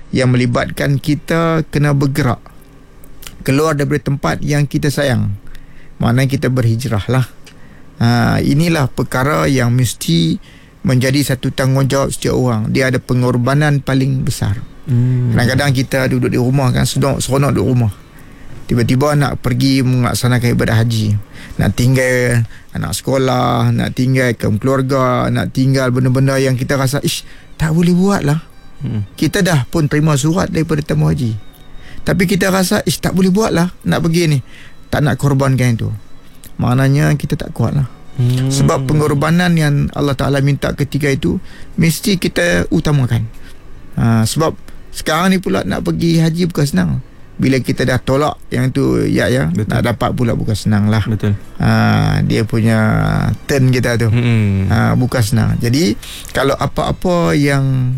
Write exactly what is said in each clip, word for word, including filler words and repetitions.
yang melibatkan kita kena bergerak keluar daripada tempat yang kita sayang. Maknanya kita berhijrah lah. Ha, inilah perkara yang mesti menjadi satu tanggungjawab setiap orang. Dia ada pengorbanan paling besar. Hmm. Kadang-kadang kita duduk di rumah kan, seronok, seronok duduk rumah. Tiba-tiba nak pergi melaksanakan ibadah haji, nak tinggal anak sekolah, nak tinggalkan keluarga, nak tinggal benda-benda yang kita rasa ish, tak boleh buat lah. hmm. Kita dah pun terima surat daripada tamu haji, tapi kita rasa ish, tak boleh buat lah, nak pergi ni, tak nak korbankan itu. Maknanya kita tak kuat lah. hmm. Sebab pengorbanan yang Allah Ta'ala minta ketika itu mesti kita utamakan. ha, Sebab sekarang ni pula nak pergi haji bukan senang. Bila kita dah tolak yang tu, ya ya, betul, nak dapat pula bukan senang lah. Betul. Ha, dia punya turn kita tu. hmm. ha, Bukan senang. Jadi kalau apa-apa yang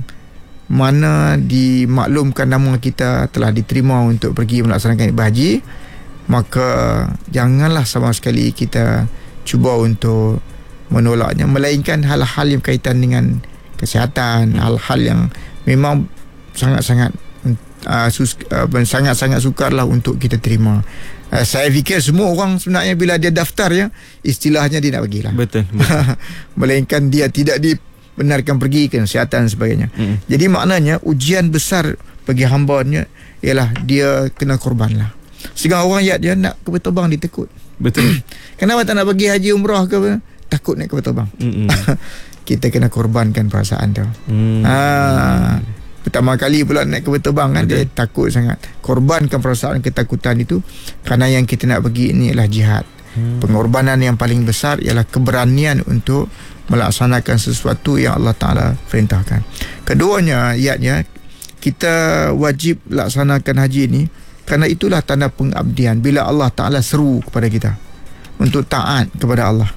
mana dimaklumkan nama kita telah diterima untuk pergi melaksanakan ibadah haji, maka janganlah sama sekali kita cuba untuk menolaknya, melainkan hal-hal yang berkaitan dengan kesihatan, hmm. hal-hal yang memang sangat-sangat Uh, sus, uh, sangat-sangat sukarlah untuk kita terima. uh, Saya fikir semua orang sebenarnya bila dia daftar ya, istilahnya dia nak pergilah. Betul, betul. Melainkan dia tidak dibenarkan pergi, kesihatan dan sebagainya. mm. Jadi maknanya ujian besar bagi hambanya ialah dia kena korban lah. Sehingga orang ya, dia nak kapal terbang dia takut. Betul. Kenapa tak nak pergi haji umrah ke apa? Takut naik kapal terbang. Kita kena korbankan perasaan tu. mm. Haa, pertama kali pula naik kapal terbang kan, betul, dia takut sangat. Korbankan perasaan ketakutan itu, kerana yang kita nak pergi ini adalah jihad. hmm. Pengorbanan yang paling besar ialah keberanian untuk melaksanakan sesuatu yang Allah Ta'ala perintahkan. Keduanya, ayatnya, kita wajib laksanakan haji ini kerana itulah tanda pengabdian. Bila Allah Ta'ala seru kepada kita untuk taat kepada Allah,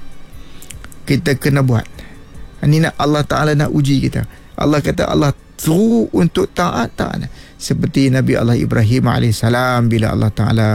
kita kena buat. Ini nak Allah Ta'ala nak uji kita. Allah kata Allah suruh untuk taat, taat. Seperti Nabi Allah Ibrahim alaihissalam, bila Allah Ta'ala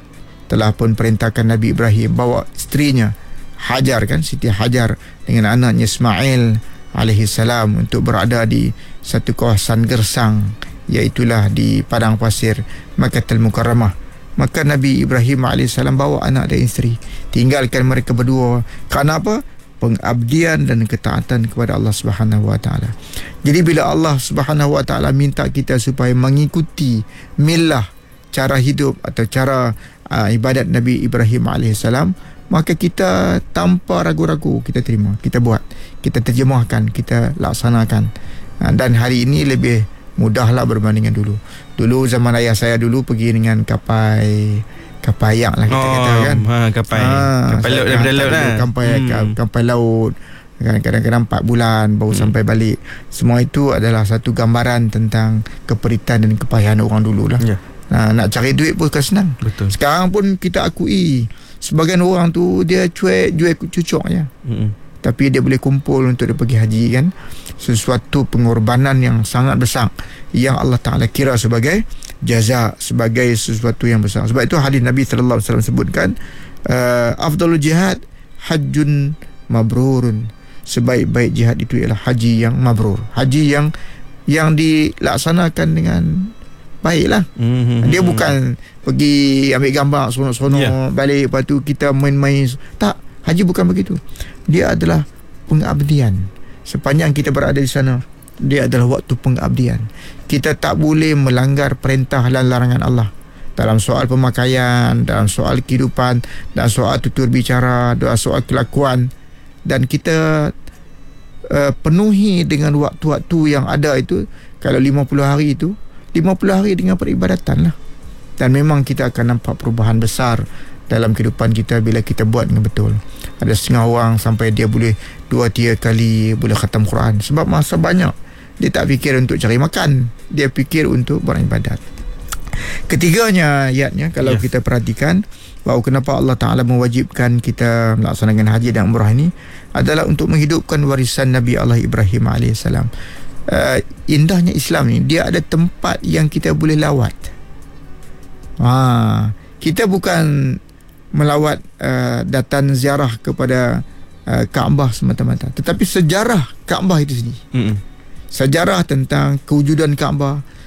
telah pun perintahkan Nabi Ibrahim bawa isterinya Hajar kan, Siti Hajar dengan anaknya Ismail alaihissalam untuk berada di satu kawasan gersang, iaitulah di padang pasir Makkahul Mukarramah. Maka Nabi Ibrahim alaihissalam bawa anak dan isteri, tinggalkan mereka berdua. Kerana apa? Pengabdian dan ketaatan kepada Allah Subhanahu Wa Taala. Jadi bila Allah Subhanahu Wa Taala minta kita supaya mengikuti millah, cara hidup atau cara uh, ibadat Nabi Ibrahim alaihissalam, maka kita tanpa ragu-ragu kita terima, kita buat, kita terjemahkan, kita laksanakan. uh, Dan hari ini lebih mudahlah berbandingan dulu. Dulu zaman ayah saya dulu pergi dengan kapal kapal ayak lah kita oh, kata kan. Ha, kapal ha, kapal laut daripada laut lah. Kapal, hmm. kapal laut. Kadang-kadang empat bulan baru hmm. sampai balik. Semua itu adalah satu gambaran tentang keperitan dan kepayahan orang dulu lah. Yeah. Nah, nak cari duit pun bukan senang. Betul. Sekarang pun kita akui sebagian orang tu dia cuek, jual cucuk je. Hmm. Tapi dia boleh kumpul untuk dia pergi haji kan. Sesuatu pengorbanan yang sangat besar yang Allah Ta'ala kira sebagai jaza, sebagai sesuatu yang besar. Sebab itu hadis Nabi sallallahu alaihi wasallam sebutkan, uh, afdalul jihad hajjun mabrurun. Sebaik-baik jihad itu ialah haji yang mabrur, haji yang yang dilaksanakan dengan baiklah. Mm-hmm. Dia bukan pergi ambil gambar seronok-seronok, yeah, balik lepas tu kita main-main. Tak, haji bukan begitu. Dia adalah pengabdian. Sepanjang kita berada di sana, dia adalah waktu pengabdian. Kita tak boleh melanggar perintah dan larangan Allah dalam soal pemakaian, dalam soal kehidupan, dalam soal tutur bicara, dalam soal kelakuan. Dan kita uh, penuhi dengan waktu-waktu yang ada itu. Kalau lima puluh hari itu, lima puluh hari dengan peribadatan lah. Dan memang kita akan nampak perubahan besar dalam kehidupan kita bila kita buat dengan betul. Ada setengah orang sampai dia boleh dua tiga kali boleh khatam Quran. Sebab masa banyak. Dia tak fikir untuk cari makan, dia fikir untuk beribadat. Ketiganya ayatnya, kalau yes. kita perhatikan bahawa kenapa Allah Ta'ala mewajibkan kita melaksanakan haji dan umrah ini adalah untuk menghidupkan warisan Nabi Allah Ibrahim alaihissalam. Uh, indahnya Islam ni, dia ada tempat yang kita boleh lawat. Ha, kita bukan melawat uh, datang ziarah kepada uh, Kaabah semata-mata, tetapi sejarah Kaabah itu sendiri. Mm-mm. Sejarah tentang kewujudan Kaabah,